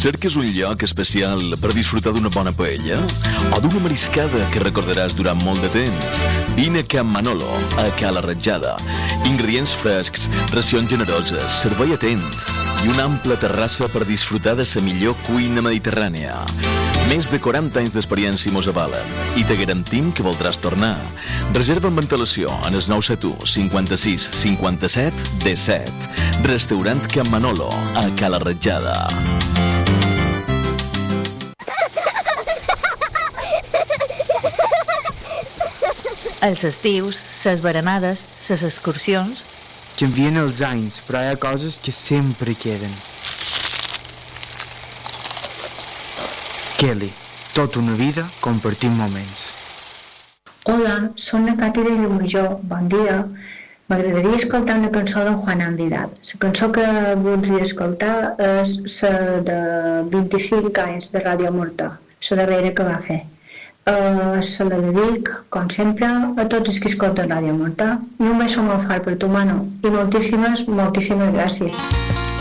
Cerques un lloc especial per disfrutar d'una bona paella? O d'una mariscada que recordaràs durant molt de temps? Vine a Can Manolo, a Cala Ratjada. Ingredients frescs, racions generoses, servei atent i una ampla terrassa per disfrutar de la millor cuina mediterrània. Més de 40 anys d'experiència mos avalen i te garantim que voldràs tornar. Reserva amb antelació en el 971 56 57 17. Restaurant Can Manolo, a Cala Ratjada. Els estius, ses berenades, ses excursions... Canvien els anys, però hi ha coses que sempre queden. Kelly, tota una vida compartim moments. Hola, soc la Cati de Llumajor, bon dia. M'agradaria escoltar una cançó d'en Juan Andidat. La cançó que voldria escoltar és la de 25 anys de Ràdio Mortà, la darrera que va fer. Se la dedic, com sempre, a tots els que escolten Ràdio Mortà. I un beso molt fort per tu, mano. I moltíssimes gràcies.